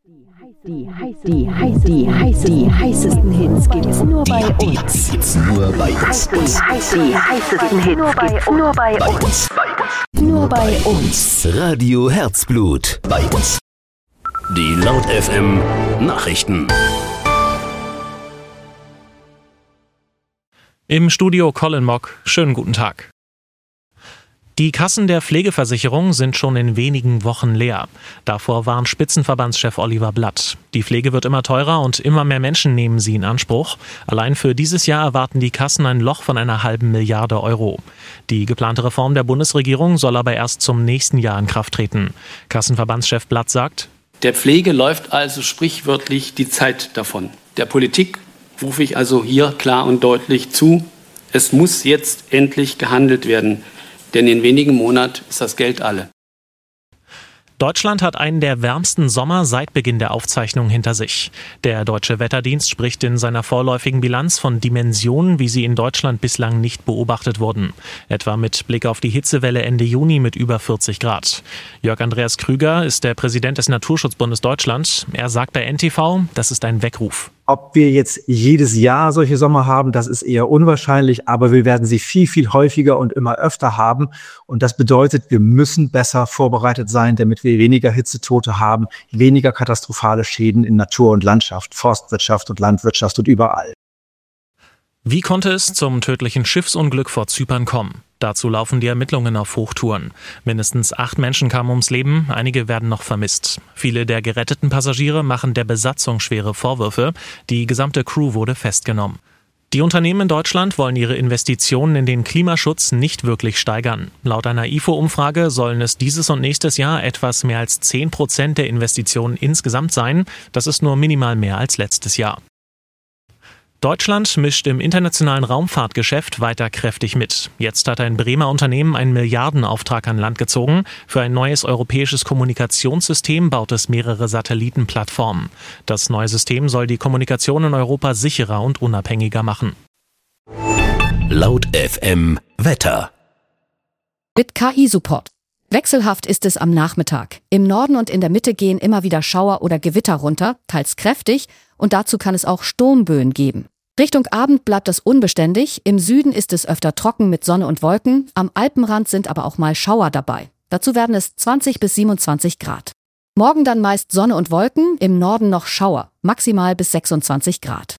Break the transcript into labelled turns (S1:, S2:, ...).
S1: Die heißesten Hits gibt's nur bei uns. Die heißesten Hits nur bei uns. Nur bei uns.
S2: Radio Herzblut. Bei uns. Die Laut FM Nachrichten.
S3: Im Studio Colin Mock. Schönen guten Tag. Die Kassen der Pflegeversicherung sind schon in wenigen Wochen leer. Davor warnt Spitzenverbandschef Oliver Blatt. Die Pflege wird immer teurer und immer mehr Menschen nehmen sie in Anspruch. Allein für dieses Jahr erwarten die Kassen ein Loch von einer halben Milliarde Euro. Die geplante Reform der Bundesregierung soll aber erst zum nächsten Jahr in Kraft treten. Kassenverbandschef Blatt sagt:
S4: Der Pflege läuft also sprichwörtlich die Zeit davon. Der Politik rufe ich also hier klar und deutlich zu: Es muss jetzt endlich gehandelt werden. Denn in wenigen Monaten ist das Geld alle.
S3: Deutschland hat einen der wärmsten Sommer seit Beginn der Aufzeichnung hinter sich. Der Deutsche Wetterdienst spricht in seiner vorläufigen Bilanz von Dimensionen, wie sie in Deutschland bislang nicht beobachtet wurden. Etwa mit Blick auf die Hitzewelle Ende Juni mit über 40 Grad. Jörg Andreas Krüger ist der Präsident des Naturschutzbundes Deutschland. Er sagt bei NTV, das ist ein Weckruf.
S5: Ob wir jetzt jedes Jahr solche Sommer haben, das ist eher unwahrscheinlich, aber wir werden sie viel, viel häufiger und immer öfter haben. Und das bedeutet, wir müssen besser vorbereitet sein, damit wir weniger Hitzetote haben, weniger katastrophale Schäden in Natur und Landschaft, Forstwirtschaft und Landwirtschaft und überall.
S3: Wie konnte es zum tödlichen Schiffsunglück vor Zypern kommen? Dazu laufen die Ermittlungen auf Hochtouren. Mindestens 8 Menschen kamen ums Leben, einige werden noch vermisst. Viele der geretteten Passagiere machen der Besatzung schwere Vorwürfe. Die gesamte Crew wurde festgenommen. Die Unternehmen in Deutschland wollen ihre Investitionen in den Klimaschutz nicht wirklich steigern. Laut einer IFO-Umfrage sollen es dieses und nächstes Jahr etwas mehr als 10% der Investitionen insgesamt sein. Das ist nur minimal mehr als letztes Jahr. Deutschland mischt im internationalen Raumfahrtgeschäft weiter kräftig mit. Jetzt hat ein Bremer Unternehmen einen Milliardenauftrag an Land gezogen. Für ein neues europäisches Kommunikationssystem baut es mehrere Satellitenplattformen. Das neue System soll die Kommunikation in Europa sicherer und unabhängiger machen.
S2: Laut FM Wetter.
S6: Mit KI-Support. Wechselhaft ist es am Nachmittag. Im Norden und in der Mitte gehen immer wieder Schauer oder Gewitter runter, teils kräftig, und dazu kann es auch Sturmböen geben. Richtung Abend bleibt es unbeständig, im Süden ist es öfter trocken mit Sonne und Wolken, am Alpenrand sind aber auch mal Schauer dabei. Dazu werden es 20 bis 27 Grad. Morgen dann meist Sonne und Wolken, im Norden noch Schauer, maximal bis 26 Grad.